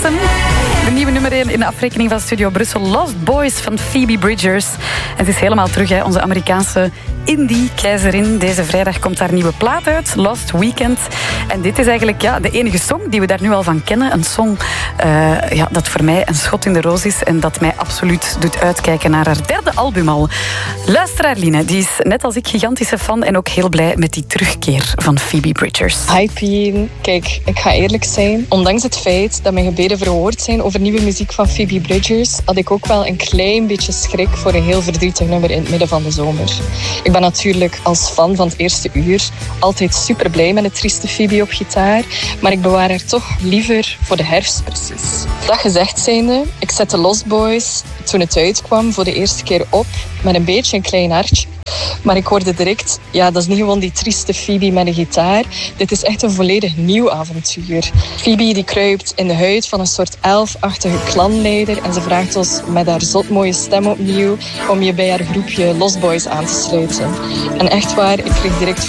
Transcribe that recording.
hem. De nieuwe nummer 1 in de afrekening van Studio Brussel. Lost Boys van Phoebe Bridgers. En het is helemaal terug, hè, onze Amerikaanse indie-keizerin. Deze vrijdag komt haar nieuwe plaat uit, Lost Weekend. En dit is eigenlijk de enige song die we daar nu al van kennen. Een song dat voor mij een schot in de roos is en dat mij absoluut doet uitkijken naar haar derde album al. Luisteraar Line, die is net als ik gigantische fan en ook heel blij met die terugkeer van Phoebe Bridgers. Hi Pien. Kijk, ik ga eerlijk zijn. Ondanks het feit dat mijn gebeden verhoord zijn over nieuwe muziek van Phoebe Bridgers, had ik ook wel een klein beetje schrik voor een heel verdrietig nummer in het midden van de zomer. Ik ben natuurlijk als fan van het eerste uur altijd super blij met de trieste Phoebe op gitaar, maar ik bewaar haar toch liever voor de herfst precies. Dat gezegd zijnde, ik zette Lost Boys toen het uitkwam voor de eerste keer op met een beetje een klein hartje. Maar ik hoorde direct, dat is niet gewoon die trieste Phoebe met een gitaar. Dit is echt een volledig nieuw avontuur. Phoebe die kruipt in de huid van een soort elfachtige klanleider en ze vraagt ons met haar zotmooie stem opnieuw om je bij haar groepje Lost Boys aan te sluiten. En echt waar, ik kreeg direct